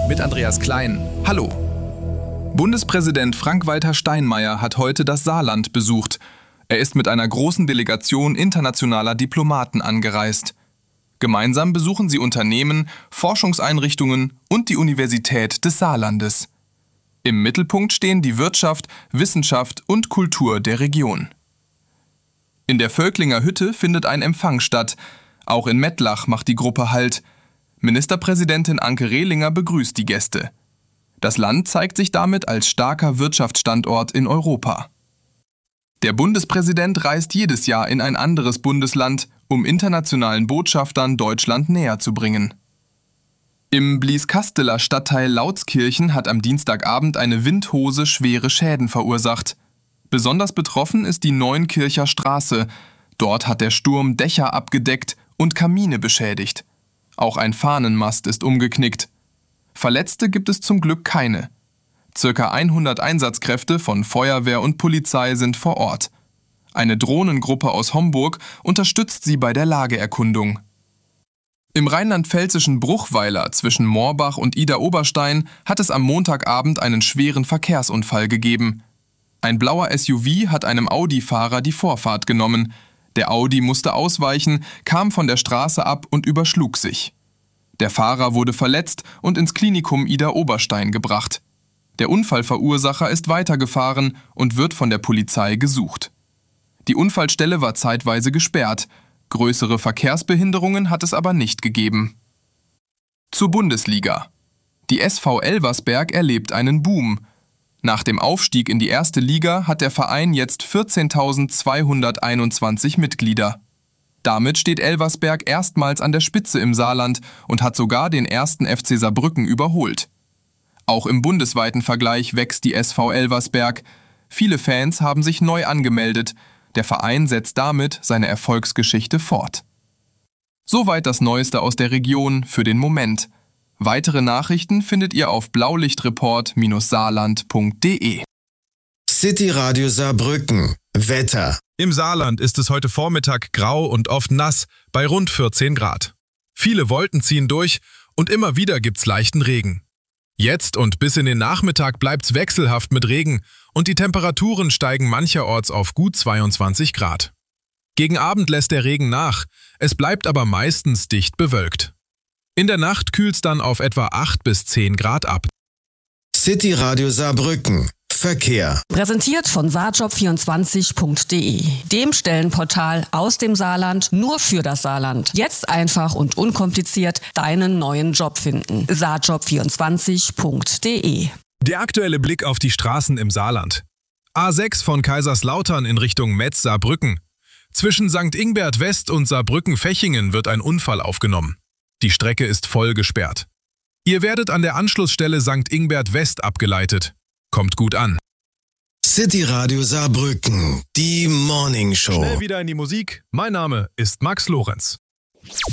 mit Andreas Klein. Hallo. Bundespräsident Frank-Walter Steinmeier hat heute das Saarland besucht. Er ist mit einer großen Delegation internationaler Diplomaten angereist. Gemeinsam besuchen sie Unternehmen, Forschungseinrichtungen und die Universität des Saarlandes. Im Mittelpunkt stehen die Wirtschaft, Wissenschaft und Kultur der Region. In der Völklinger Hütte findet ein Empfang statt. Auch in Mettlach macht die Gruppe Halt. Ministerpräsidentin Anke Rehlinger begrüßt die Gäste. Das Land zeigt sich damit als starker Wirtschaftsstandort in Europa. Der Bundespräsident reist jedes Jahr in ein anderes Bundesland, um internationalen Botschaftern Deutschland näher zu bringen. Im Blieskasteler Stadtteil Lautskirchen hat am Dienstagabend eine Windhose schwere Schäden verursacht. Besonders betroffen ist die Neunkircher Straße. Dort hat der Sturm Dächer abgedeckt und Kamine beschädigt. Auch ein Fahnenmast ist umgeknickt. Verletzte gibt es zum Glück keine. Circa 100 Einsatzkräfte von Feuerwehr und Polizei sind vor Ort. Eine Drohnengruppe aus Homburg unterstützt sie bei der Lageerkundung. Im rheinland-pfälzischen Bruchweiler zwischen Moorbach und Idar-Oberstein hat es am Montagabend einen schweren Verkehrsunfall gegeben. Ein blauer SUV hat einem Audi-Fahrer die Vorfahrt genommen. Der Audi musste ausweichen, kam von der Straße ab und überschlug sich. Der Fahrer wurde verletzt und ins Klinikum Idar-Oberstein gebracht. Der Unfallverursacher ist weitergefahren und wird von der Polizei gesucht. Die Unfallstelle war zeitweise gesperrt. Größere Verkehrsbehinderungen hat es aber nicht gegeben. Zur Bundesliga. Die SV Elversberg erlebt einen Boom. Nach dem Aufstieg in die erste Liga hat der Verein jetzt 14.221 Mitglieder. Damit steht Elversberg erstmals an der Spitze im Saarland und hat sogar den ersten FC Saarbrücken überholt. Auch im bundesweiten Vergleich wächst die SV Elversberg. Viele Fans haben sich neu angemeldet. Der Verein setzt damit seine Erfolgsgeschichte fort. Soweit das Neueste aus der Region für den Moment. Weitere Nachrichten findet ihr auf blaulichtreport-saarland.de. City Radio Saarbrücken. Wetter. Im Saarland ist es heute Vormittag grau und oft nass bei rund 14 Grad. Viele Wolken ziehen durch und immer wieder gibt's leichten Regen. Jetzt und bis in den Nachmittag bleibt's wechselhaft mit Regen und die Temperaturen steigen mancherorts auf gut 22 Grad. Gegen Abend lässt der Regen nach, es bleibt aber meistens dicht bewölkt. In der Nacht kühlt's dann auf etwa 8 bis 10 Grad ab. City Radio Saarbrücken. Verkehr. Präsentiert von saarjob24.de, dem Stellenportal aus dem Saarland nur für das Saarland. Jetzt einfach und unkompliziert deinen neuen Job finden. saarjob24.de. Der aktuelle Blick auf die Straßen im Saarland. A6 von Kaiserslautern in Richtung Metz-Saarbrücken. Zwischen St. Ingbert West und Saarbrücken-Fechingen wird ein Unfall aufgenommen. Die Strecke ist voll gesperrt. Ihr werdet an der Anschlussstelle St. Ingbert West abgeleitet. Kommt gut an. City Radio Saarbrücken, die Morning Show. Schnell wieder in die Musik. Mein Name ist Max Lorenz.